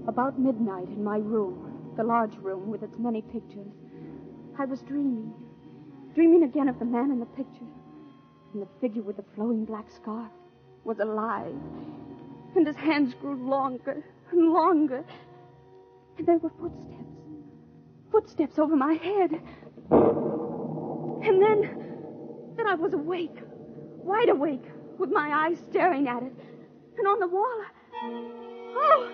About midnight in my room, the large room with its many pictures, I was dreaming again of the man in the picture. And the figure with the flowing black scarf was alive. And his hands grew longer and longer. And there were footsteps over my head. And then I was awake, wide awake, with my eyes staring at it. And on the wall, oh!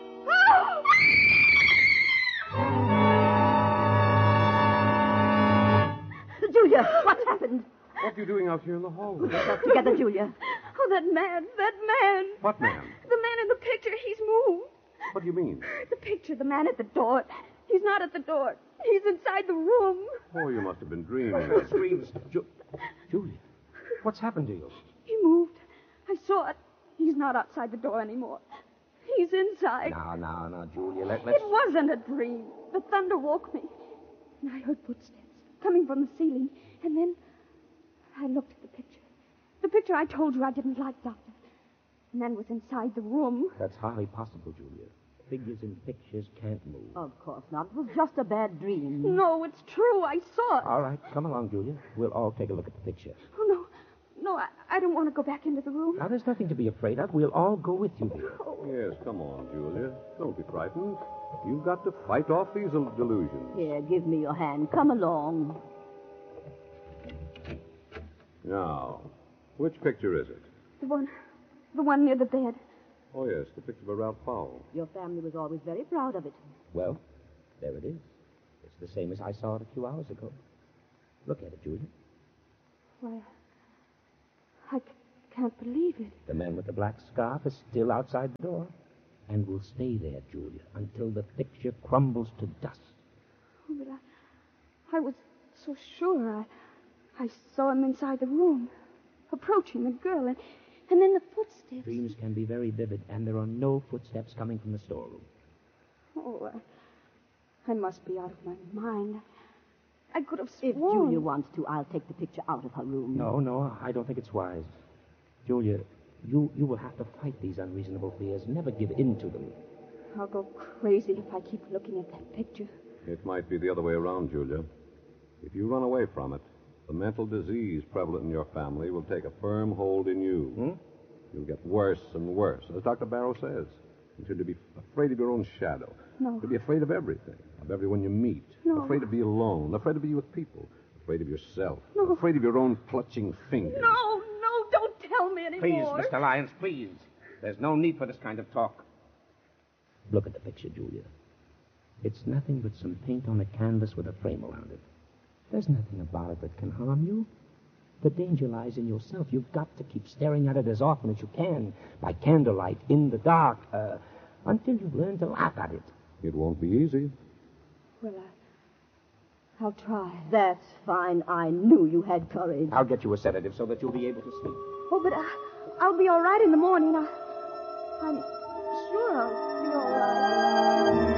Julia, what's happened? What are you doing out here in the hall? Put yourself together, Julia. Oh, that man. What man? The man in the picture, he's moved. What do you mean? The picture, the man at the door. He's not at the door. He's inside the room. Oh, you must have been dreaming. Screams. Julia, what's happened to you? He moved. I saw it. He's not outside the door anymore. He's inside. Now, Julia, let's... It wasn't a dream. The thunder woke me. And I heard footsteps coming from the ceiling. And then I looked at the picture. The picture I told you I didn't like, Doctor. And then was inside the room. That's hardly possible, Julia. Figures in pictures can't move. Of course not. It was just a bad dream. No, it's true. I saw it. All right, come along, Julia. We'll all take a look at the picture. Oh, no. No, I don't want to go back into the room. Now, there's nothing to be afraid of. We'll all go with you, dear. Yes, come on, Julia. Don't be frightened. You've got to fight off these delusions. Here, give me your hand. Come along. Now, which picture is it? The one near the bed. Oh, yes, the picture of Ralph Powell. Your family was always very proud of it. Well, there it is. It's the same as I saw it a few hours ago. Look at it, Julia. Why, I can't believe it. The man with the black scarf is still outside the door. And will stay there, Julia, until the picture crumbles to dust. Oh, but I was so sure. I saw him inside the room, approaching the girl, and then the footsteps. Dreams can be very vivid, and there are no footsteps coming from the storeroom. Oh, I must be out of my mind. I could have If sworn. Julia wants to, I'll take the picture out of her room. No, I don't think it's wise. Julia, you will have to fight these unreasonable fears. Never give in to them. I'll go crazy if I keep looking at that picture. It might be the other way around, Julia. If you run away from it, the mental disease prevalent in your family will take a firm hold in you. You'll get worse and worse, as Dr. Barrow says. Until you'll be afraid of your own shadow. No. You'll be afraid of everything, of everyone you meet. No. Afraid to be alone, afraid to be with people, afraid of yourself, No. afraid of your own clutching fingers. No, don't tell me anymore. Please, Mr. Lyons, please. There's no need for this kind of talk. Look at the picture, Julia. It's nothing but some paint on a canvas with a frame around it. There's nothing about it that can harm you. The danger lies in yourself. You've got to keep staring at it as often as you can, by candlelight, in the dark, until you learn to laugh at it. It won't be easy. Well, I'll try. That's fine. I knew you had courage. I'll get you a sedative so that you'll be able to sleep. Oh, but I'll be all right in the morning. I'm sure I'll be all right.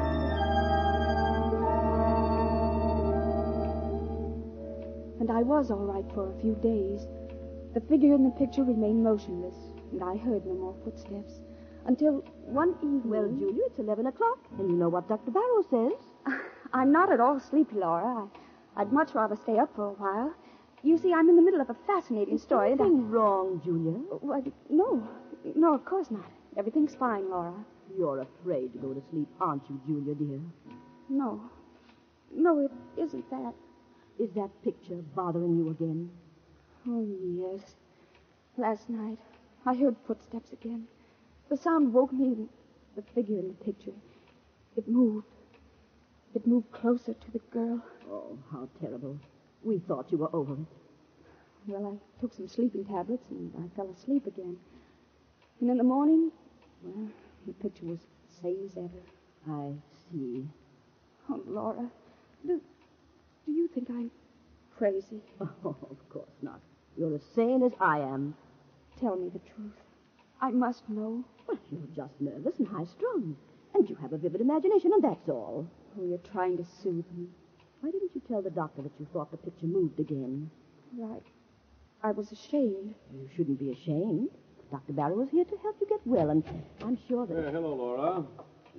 And I was all right for a few days. The figure in the picture remained motionless, and I heard no more footsteps. Until one evening... Well, Julia, it's 11 o'clock, and you know what Dr. Barrow says. I'm not at all sleepy, Laura. I'd much rather stay up for a while. You see, I'm in the middle of a fascinating story. Something wrong, Julia? Well, no, of course not. Everything's fine, Laura. You're afraid to go to sleep, aren't you, Julia, dear? No, it isn't that. Is that picture bothering you again? Oh, yes. Last night, I heard footsteps again. The sound woke me, and the figure in the picture, it moved. It moved closer to the girl. Oh, how terrible. We thought you were over it. Well, I took some sleeping tablets, and I fell asleep again. And in the morning, well, the picture was the same as ever. I see. Oh, Laura, do you think I'm crazy? Oh, of course not. You're as sane as I am. Tell me the truth. I must know. Well, you're just nervous and high-strung. And you have a vivid imagination, and that's all. Oh, you're trying to soothe me. Why didn't you tell the doctor that you thought the picture moved again? Right. I was ashamed. You shouldn't be ashamed. Dr. Barrow was here to help you get well, and I'm sure that... Hello, Laura.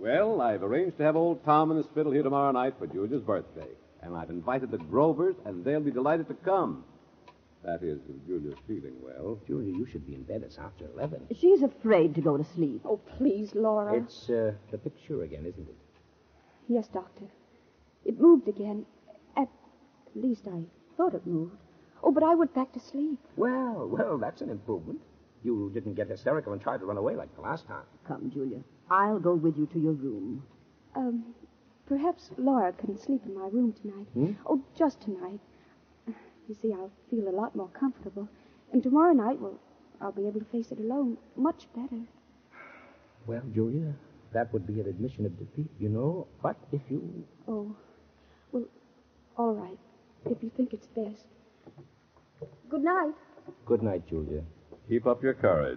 Well, I've arranged to have old Tom and his fiddle here tomorrow night for Julia's birthday. And I've invited the Grovers, and they'll be delighted to come. That is, if Julia's feeling well. Julia, you should be in bed. It's after 11. She's afraid to go to sleep. Oh, please, Laura. It's the picture again, isn't it? Yes, Doctor. It moved again. At least I thought it moved. Oh, but I went back to sleep. Well, that's an improvement. You didn't get hysterical and try to run away like the last time. Come, Julia. I'll go with you to your room. Perhaps Laura can sleep in my room tonight. Hmm? Oh, just tonight. You see, I'll feel a lot more comfortable. And tomorrow night, well, I'll be able to face it alone much better. Well, Julia, that would be an admission of defeat, you know. But if you... Oh, well, all right. If you think it's best. Good night. Good night, Julia. Keep up your courage.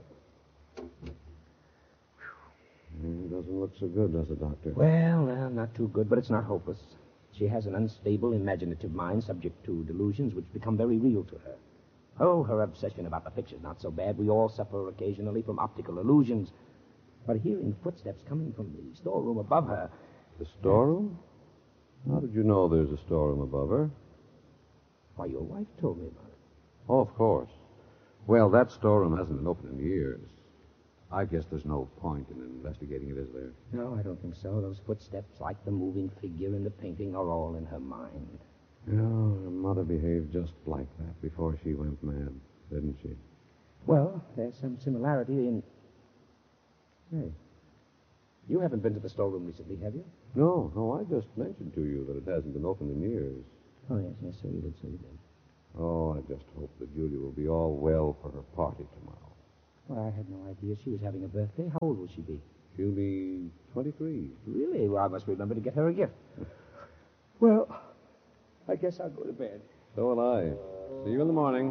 It doesn't look so good, does it, Doctor? Well, not too good, but it's not hopeless. She has an unstable, imaginative mind subject to delusions which become very real to her. Oh, her obsession about the picture's not so bad. We all suffer occasionally from optical illusions. But hearing footsteps coming from the storeroom above her... The storeroom? How did you know there's a storeroom above her? Why, your wife told me about it. Oh, of course. Well, that storeroom hasn't been open in years. I guess there's no point in investigating it, is there? No, I don't think so. Those footsteps, like the moving figure in the painting, are all in her mind. You know, her mother behaved just like that before she went mad, didn't she? Well, there's some similarity in... Hey, you haven't been to the storeroom recently, have you? No, I just mentioned to you that it hasn't been opened in years. Oh, yes, so you did. Oh, I just hope that Julia will be all well for her party tomorrow. Well, I had no idea she was having a birthday. How old will she be? She'll be 23. Really? Well, I must remember to get her a gift. Well, I guess I'll go to bed. So will I. See you in the morning.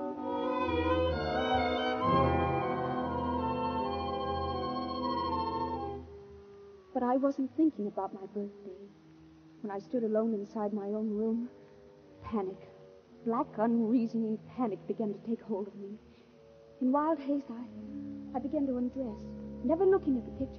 But I wasn't thinking about my birthday. When I stood alone inside my own room, panic, black, unreasoning panic began to take hold of me. In wild haste, I began to undress, never looking at the picture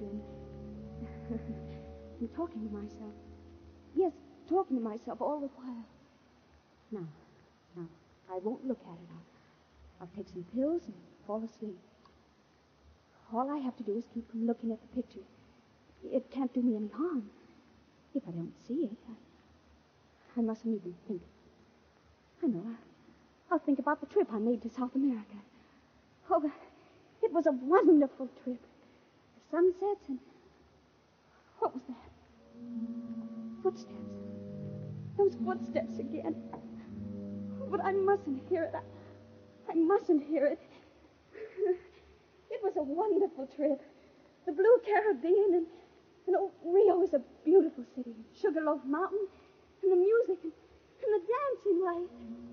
and talking to myself. Yes, talking to myself all the while. No, I won't look at it. I'll take some pills and fall asleep. All I have to do is keep from looking at the picture. It can't do me any harm. If I don't see it, I mustn't even think. I know. I'll think about the trip I made to South America. Oh, it was a wonderful trip. The sunsets and... What was that? Footsteps. Those footsteps again. But I mustn't hear it. I mustn't hear it. It was a wonderful trip. The blue Caribbean and oh, Rio is a beautiful city. Sugarloaf Mountain and the music and the dancing light.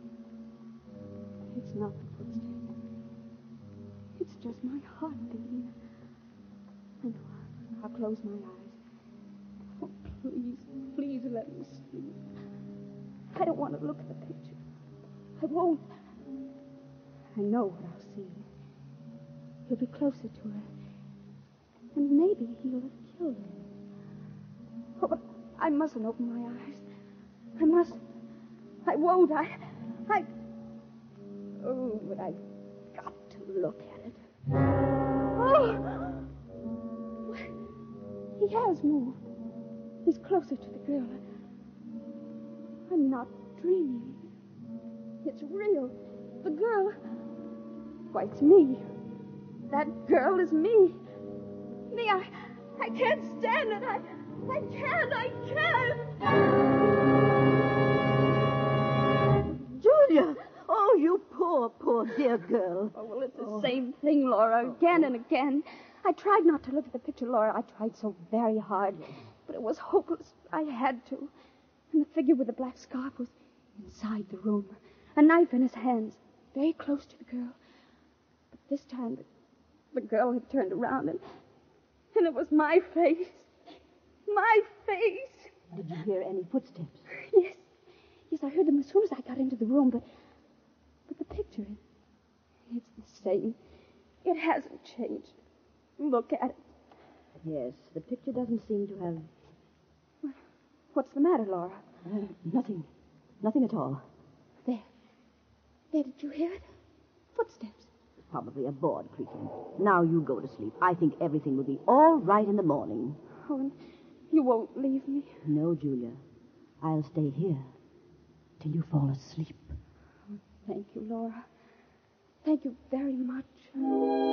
It's not the footsteps. It's just my heart beating. I know. I'll close my eyes. Oh, please let me sleep. I don't want to look at the picture. I won't. I know what I'll see. He'll be closer to her. And maybe he'll have killed her. Oh, but I mustn't open my eyes. I mustn't. I won't. Oh, but I've got to look at it. Oh! He has moved. He's closer to the girl. I'm not dreaming. It's real. The girl... Why, it's me. That girl is me. Me, I can't stand it. I can't. Julia! Oh, you poor dear girl. Oh, well, it's the same thing, Laura, again and again. I tried not to look at the picture, Laura. I tried so very hard. But it was hopeless. I had to. And the figure with the black scarf was inside the room. A knife in his hands, very close to the girl. But this time, the girl had turned around, and it was my face. My face. Did you hear any footsteps? Yes, I heard them as soon as I got into the room, but the picture, it's the same. It hasn't changed. Look at it. Yes, the picture doesn't seem to have... What's the matter, Laura? Nothing. Nothing at all. There. There, did you hear it? Footsteps. It's probably a board creaking. Now you go to sleep. I think everything will be all right in the morning. Oh, and you won't leave me. No, Julia. I'll stay here till you fall asleep. Thank you, Laura. Thank you very much.